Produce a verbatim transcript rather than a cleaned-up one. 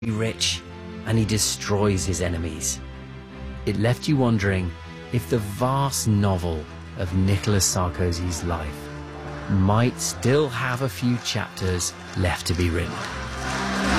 rich, and he destroys his enemies. It left you wondering if the vast novel of Nicolas Sarkozy's life might still have a few chapters left to be written.